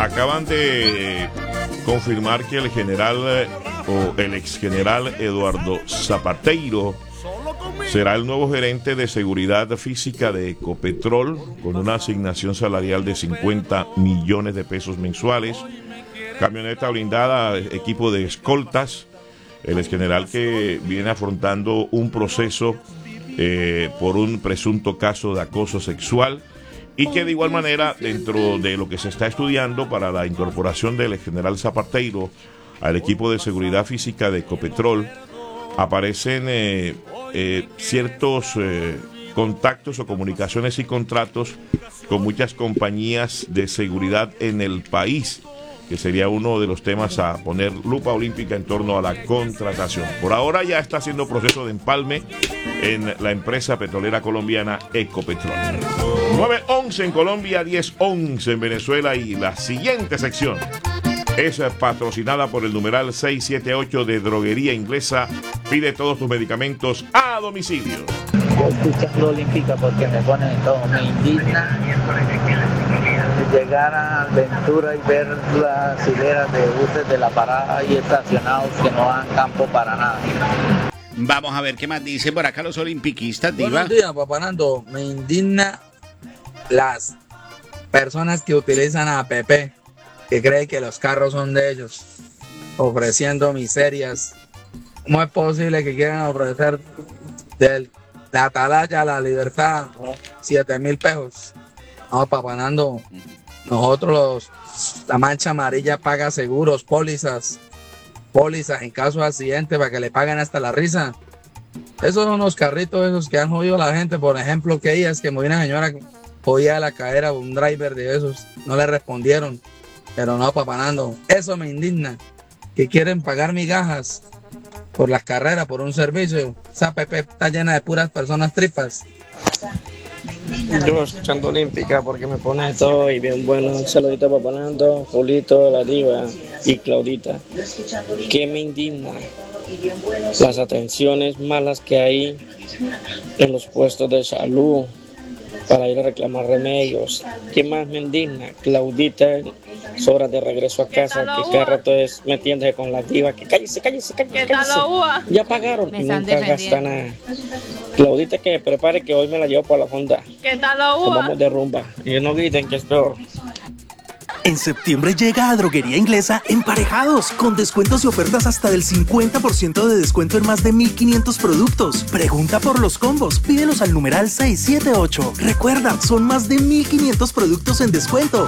acaban de confirmar que el general o el ex general Eduardo Zapateiro será el nuevo gerente de seguridad física de Ecopetrol, con una asignación salarial de 50 millones de pesos mensuales, camioneta blindada, equipo de escoltas. El ex general que viene afrontando un proceso por un presunto caso de acoso sexual, y que de igual manera, dentro de lo que se está estudiando para la incorporación del ex general Zapateiro al equipo de seguridad física de Ecopetrol, aparecen ciertos contactos o comunicaciones y contratos con muchas compañías de seguridad en el país, que sería uno de los temas a poner lupa olímpica en torno a la contratación. Por ahora ya está haciendo proceso de empalme en la empresa petrolera colombiana Ecopetrol. 9:11 en Colombia, 10:11 en Venezuela, y la siguiente sección es patrocinada por el numeral 678 de Droguería Inglesa. Pide todos tus medicamentos a domicilio. Yo escuchando Olímpica porque me ponen todo, me indigna llegar a Ventura y ver las hileras de buses de la parada y estacionados que no dan campo para nada. Vamos a ver qué más dicen por acá los olimpiquistas, Diva. Buenos días, papá Nando. Me indigna las personas que utilizan a APP, que creen que los carros son de ellos, ofreciendo miserias. ¿Cómo es posible que quieran ofrecer de la Atalaya a La Libertad 7,000 pesos? No, papá Nando, nosotros la Mancha Amarilla paga seguros, pólizas en caso de accidente para que le paguen hasta la risa. Esos son los carritos esos que han jodido a la gente. Por ejemplo, que ellas que muy una señora jodida de la cadera, un driver de esos, no le respondieron. Pero no, papá Nando, eso me indigna, que quieren pagar migajas por las carreras, por un servicio. Esa PP está llena de puras personas tripas. Yo escuchando Olímpica porque me pone todo y bien bueno. Un saludito a Papá Nando, Julito, la Diva y Claudita. Que me indigna las atenciones malas que hay en los puestos de salud para ir a reclamar remedios. ¿Qué más me indigna? Claudita, horas de regreso a casa, que cada rato es metiéndose con la Diva, que cállese. Ya pagaron y nunca gasta nada. Claudita, que prepare que hoy me la llevo para la fonda. ¿Qué tal la uva? Vamos de rumba. Y no griten que es peor. En septiembre llega a Droguería Inglesa Emparejados, con descuentos y ofertas hasta del 50% de descuento en más de 1,500 productos. Pregunta por los combos, pídelos al numeral 678. Recuerda, son más de 1,500 productos en descuento.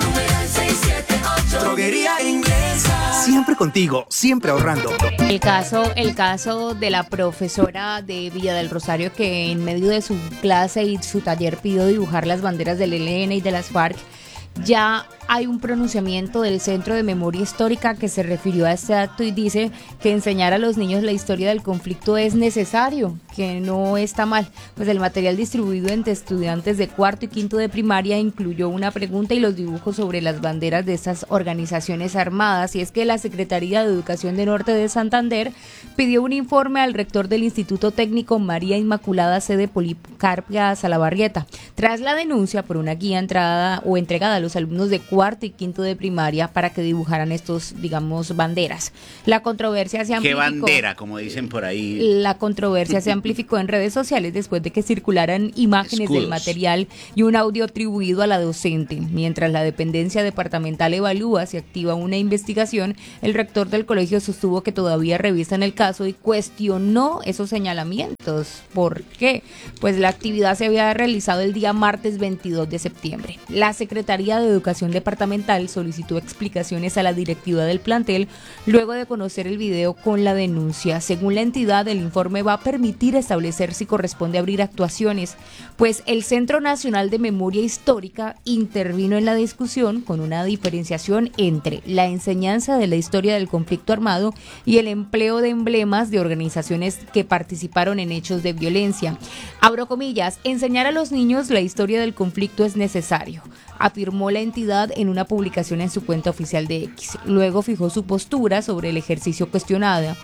Droguería Inglesa. Siempre contigo, siempre ahorrando. El caso de la profesora de Villa del Rosario, que en medio de su clase y su taller pidió dibujar las banderas del ELN y de las FARC. Ya hay un pronunciamiento del Centro de Memoria Histórica que se refirió a este acto y dice que enseñar a los niños la historia del conflicto es necesario, que no está mal. Pues el material distribuido entre estudiantes de cuarto y quinto de primaria incluyó una pregunta y los dibujos sobre las banderas de estas organizaciones armadas, y es que la Secretaría de Educación de Norte de Santander pidió un informe al rector del Instituto Técnico María Inmaculada Sede Policarpia Salabarrieta, tras la denuncia por una guía entregada a los alumnos de cuarto y quinto de primaria para que dibujaran estos, digamos, banderas. La controversia se amplificó. ¿Qué bandera, como dicen por ahí? La controversia se amplificó en redes sociales después de que circularan imágenes del material y un audio atribuido a la docente. Mientras la dependencia departamental evalúa si activa una investigación, el rector del colegio sostuvo que todavía revisan el caso y cuestionó esos señalamientos. ¿Por qué? Pues la actividad se había realizado el día martes 22 de septiembre. La Secretaría de Educación Departamental solicitó explicaciones a la directiva del plantel luego de conocer el video con la denuncia. Según la entidad, el informe va a permitir establecer si corresponde abrir actuaciones, pues el Centro Nacional de Memoria Histórica intervino en la discusión con una diferenciación entre la enseñanza de la historia del conflicto armado y el empleo de emblemas de organizaciones que participaron en hechos de violencia. Abro comillas, enseñar a los niños la historia del conflicto es necesario, afirmó la entidad en una publicación en su cuenta oficial de X. Luego fijó su postura sobre el ejercicio cuestionado,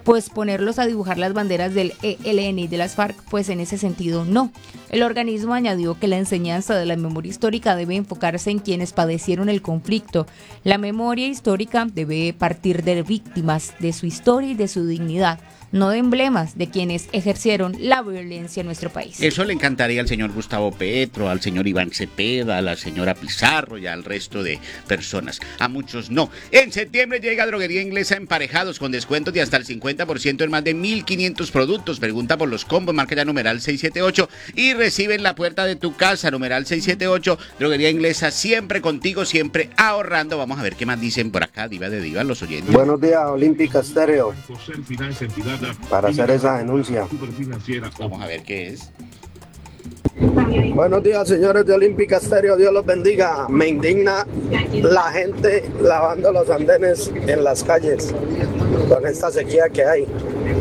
pues ponerlos a dibujar las banderas del ELN y de las FARC, pues en ese sentido no. El organismo añadió que la enseñanza de la memoria histórica debe enfocarse en quienes padecieron el conflicto. La memoria histórica debe partir de víctimas, de su historia y de su dignidad, no de emblemas de quienes ejercieron la violencia en nuestro país. Eso le encantaría al señor Gustavo Petro, al señor Iván Cepeda, a la señora Pizarro y al resto de personas. A muchos no. En septiembre llega Droguería Inglesa Emparejados con descuentos de hasta el 50% en más de 1.500 productos. Pregunta por los combos, marca ya numeral 678 y recibe en la puerta de tu casa, numeral 678. Droguería Inglesa, siempre contigo, siempre ahorrando. Vamos a ver qué más dicen por acá, Diva de Diva, los oyentes. Buenos días, Olímpica Estéreo. Para hacer esa denuncia. Vamos a ver qué es. Buenos días, señores de Olímpica Estéreo, Dios los bendiga. Me indigna la gente lavando los andenes en las calles con esta sequía que hay.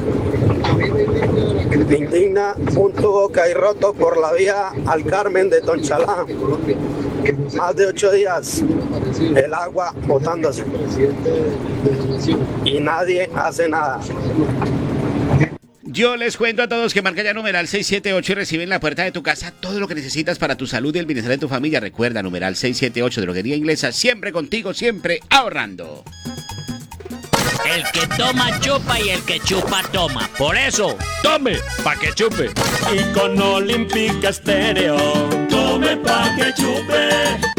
Me indigna un tubo que hay roto por la vía al Carmen de Tonchalá. Más de 8 días el agua botándose y nadie hace nada. Yo les cuento a todos que marca ya numeral 678 y recibe en la puerta de tu casa todo lo que necesitas para tu salud y el bienestar de tu familia. Recuerda, numeral 678, Droguería Inglesa, siempre contigo, siempre ahorrando. El que toma chupa y el que chupa toma. Por eso, tome pa' que chupe. Y con Olímpica Estéreo, tome pa' que chupe.